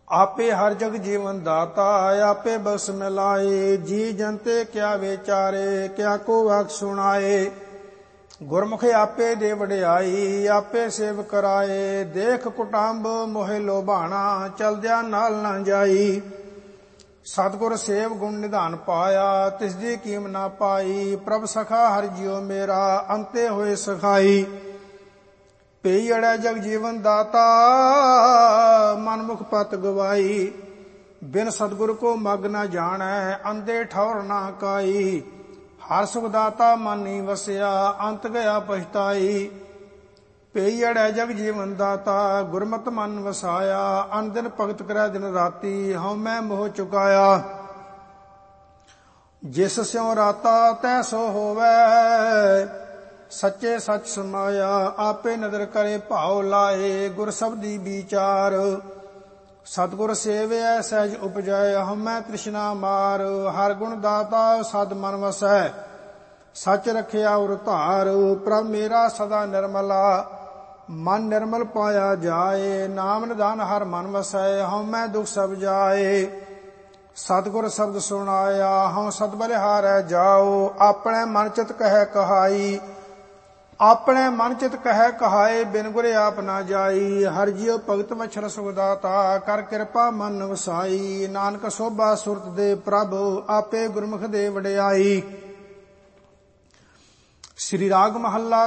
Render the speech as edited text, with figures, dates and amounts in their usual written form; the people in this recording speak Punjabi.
ਆਪੇ ਹਰ ਜਗ ਜੀਵਨ ਦਾਤਾ, ਆਪੇ ਬਸ ਮਿਲਾਏ। ਜੀ ਜਨਤੇ ਕਿਆ ਵਿਚਾਰੇ, ਕਿਆ ਕੋ ਵਾਕ ਸੁਣਾਏ। ਗੁਰਮੁਖ ਆਪੇ ਦੇ ਵਡਿਆਈ, ਆਪੇ ਸੇਵ ਕਰਾਏ। ਦੇਖ ਕੁਟੰਬ ਮੋਹਿ ਲੋਭਾਣਾ, ਚਲਦਿਆਂ ਨਾਲ ਨਾ ਜਾਈ। ਸਤਿਗੁਰ ਸੇਵ ਗੁਣ ਨਿਧਾਨ ਪਾਇਆ, ਤਿਸ ਦੀ ਕੀਮ ਨਾ ਪਾਈ। ਪ੍ਰਭ ਸਖਾ ਹਰਿ ਜਿਉ ਮੇਰਾ, ਅੰਤੇ ਹੋਏ ਸਖਾਈ। ਪਈ ਅੜੈ ਜਗ ਜੀਵਨ ਦਾਤਾ, ਮਨਮੁਖ ਪਤ ਗਵਾਈ। ਬਿਨ ਸਤਿਗੁਰ ਕੋ ਮਗ ਨਾ ਜਾਣੈ, ਅੰਧੇ ਠੌਰ ਨਾ ਕਾਈ। ਹਰ ਸੁਖ ਦਾਤਾ ਮਨ ਨੀ ਵਸਿਆ, ਅੰਤ ਗਿਆ ਪਛਤਾਈ। ਪਈ ਅੜੈ ਜਗ ਜੀਵਨ ਦਾਤਾ, ਗੁਰਮਤਿ ਮਨ ਵਸਾਇਆ। ਅਨ ਦਿਨ ਭਗਤ ਕਰੈ ਦਿਨ ਰਾਤੀ, ਹਉ ਮੈਂ ਮੋਹ ਚੁਕਾਇਆ। ਜਿਸ ਸਿਉ ਰਾਤਾ ਤੈ ਸੋ ਹੋਵੈ, ਸੱਚੇ ਸੱਚ ਸਮਾਇਆ। ਆਪੇ ਨਦਰ ਕਰੇ ਭਾਉ ਲਾਏ, ਗੁਰ ਸਬਦੀ ਵਿਚਾਰ। ਸਤਿਗੁਰ ਸੇਵਿਐ ਸਹਿਜ ਉਪਜੈ, ਹਉਮੈ ਤ੍ਰਿਸ਼ਨਾ ਮਾਰ। ਹਰ ਗੁਣ ਦਾਤਾ ਸਦ ਮਨ ਵਸੈ, ਸੱਚ ਰਖਿਆ ਉਰ ਧਾਰ। ਪ੍ਰਭ ਮੇਰਾ ਸਦਾ ਨਿਰਮਲਾ, ਮਨ ਨਿਰਮਲ ਪਾਇਆ ਜਾਏ। ਨਾਮ ਨਿਧਾਨ ਹਰ ਮਨ ਵਸੈ, ਹਉਮੈ ਦੁਖ ਸਭ ਜਾਏ। ਸਤਿਗੁਰ ਸ਼ਬਦ ਸੁਣਾਇਆ, ਹਉ ਸਦ ਬਲਿਹਾਰੈ ਜਾਓ। ਆਪਣੇ ਮਨ ਚਿਤ ਕਹਿ ਕਹਾਈ, ਆਪਣੇ ਮਨ ਚਿਤ ਕਹਿ ਕਹਾਏ। ਬਿਨ ਗੁਰ ਆਪ ਨਾ ਜਾਈ। ਹਰਿ ਜਿਉ ਭਗਤ ਵਛਲ ਸੁਖ ਦਾਤਾ, ਕਰ ਕਿਰਪਾ ਮਨ ਵਸਾਈ। ਨਾਨਕ ਸੋਭਾ ਸੁਰਤ ਦੇ ਪ੍ਰਭ, ਆਪੇ ਗੁਰਮੁਖ ਦੇ ਵਡਿਆਈ। ਸ੍ਰੀ ਰਾਗ ਮਹੱਲਾ